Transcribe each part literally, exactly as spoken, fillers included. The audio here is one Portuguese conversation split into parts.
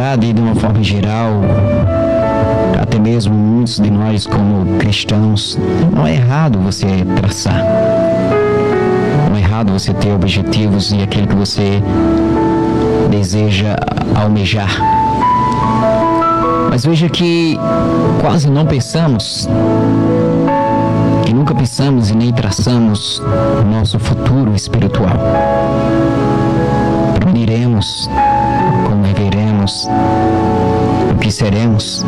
verdade, de uma forma geral, até mesmo muitos de nós como cristãos, não é errado você traçar. Não é errado você ter objetivos e aquilo que você deseja almejar. Mas veja que quase não pensamos, que nunca pensamos e nem traçamos o nosso futuro espiritual. Para onde iremos, como viveremos, o que seremos.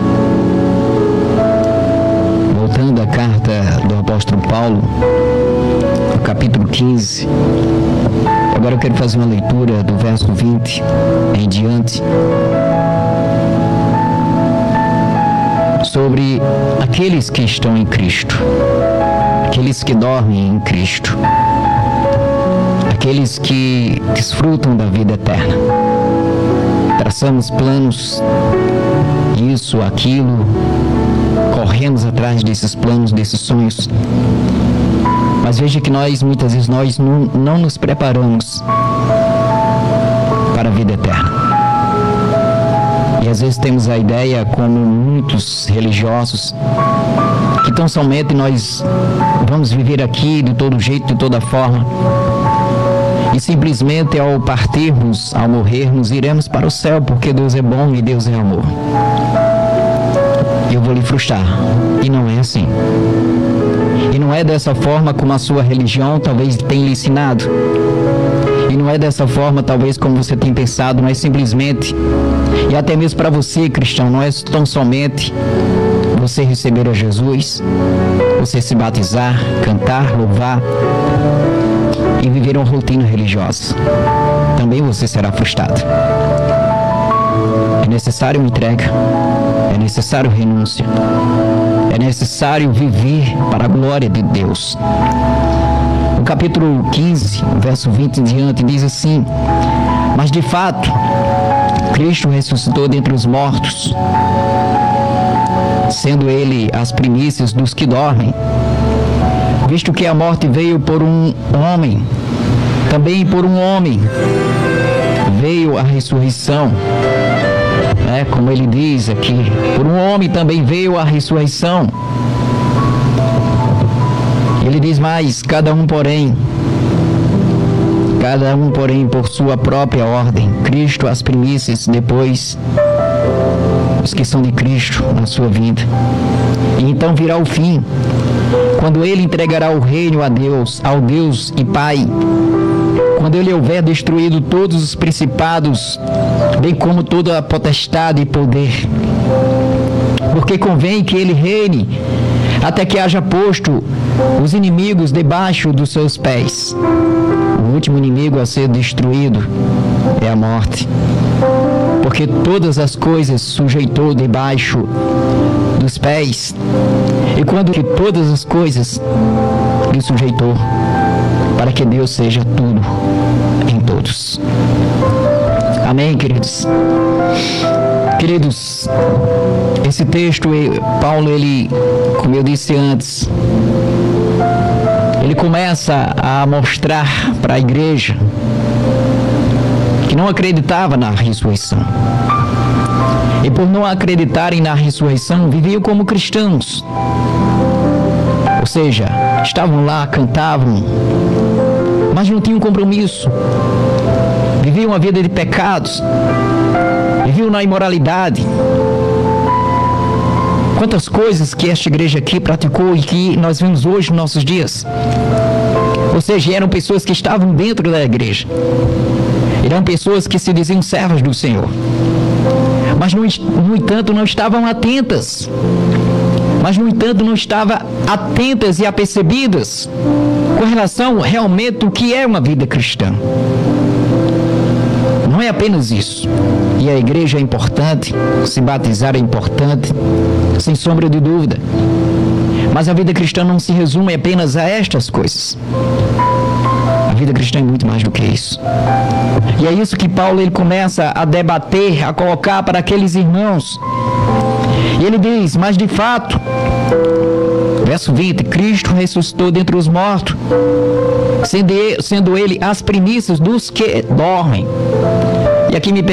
Voltando à carta do apóstolo Paulo, no capítulo quinze, agora eu quero fazer uma leitura do verso vinte em diante, sobre aqueles que estão em Cristo, aqueles que dormem em Cristo, aqueles que desfrutam da vida eterna. Traçamos planos, isso, aquilo, corremos atrás desses planos, desses sonhos. Mas veja que nós, muitas vezes, nós não, não nos preparamos para a vida eterna. E às vezes temos a ideia, como muitos religiosos, que tão somente nós vamos viver aqui de todo jeito, de toda forma, e simplesmente ao partirmos, ao morrermos, iremos para o céu, porque Deus é bom e Deus é amor. Eu vou lhe frustrar. E não é assim. E não é dessa forma como a sua religião talvez tenha lhe ensinado. E não é dessa forma, talvez, como você tem pensado, não é simplesmente, e até mesmo para você, cristão, não é tão somente você receber a Jesus, você se batizar, cantar, louvar e viver uma rotina religiosa. Também você será frustrado. É necessário entrega, é necessário renúncia, é necessário viver para a glória de Deus. No capítulo quinze, verso vinte em diante, diz assim: mas de fato, Cristo ressuscitou dentre os mortos, sendo ele as primícias dos que dormem. Visto que a morte veio por um homem, também por um homem veio a ressurreição. É, como ele diz aqui, por um homem também veio a ressurreição. Ele diz mais, cada um porém, cada um porém por sua própria ordem, Cristo as primícias, depois os que são de Cristo na sua vinda. E então virá o fim, quando ele entregará o reino a Deus, ao Deus e Pai, quando ele houver destruído todos os principados, bem como toda a potestade e poder. Porque convém que ele reine, até que haja posto os inimigos debaixo dos seus pés. O último inimigo a ser destruído é a morte, porque todas as coisas sujeitou debaixo dos pés. E quando que todas as coisas lhe sujeitou, para que Deus seja tudo em todos. Amém, queridos? Queridos, esse texto, Paulo, ele, como eu disse antes, ele começa a mostrar para a igreja que não acreditava na ressurreição. E por não acreditarem na ressurreição, viviam como cristãos. Ou seja, estavam lá, cantavam, mas não tinham compromisso. Viviam uma vida de pecados, viviam na imoralidade. Quantas coisas que esta igreja aqui praticou e que nós vemos hoje nos nossos dias. Ou seja, eram pessoas que estavam dentro da igreja. Eram pessoas que se diziam servas do Senhor. Mas, no, no entanto, não estavam atentas. Mas, no entanto, não estavam atentas e apercebidas com relação realmente o que é uma vida cristã. Não é apenas isso. E a igreja é importante, se batizar é importante, sem sombra de dúvida. Mas a vida cristã não se resume apenas a estas coisas. A vida cristã é muito mais do que isso. E é isso que Paulo ele começa a debater, a colocar para aqueles irmãos. E ele diz, mas de fato, verso vinte, Cristo ressuscitou dentre os mortos, sendo ele, sendo ele as primícias dos que dormem. E aqui me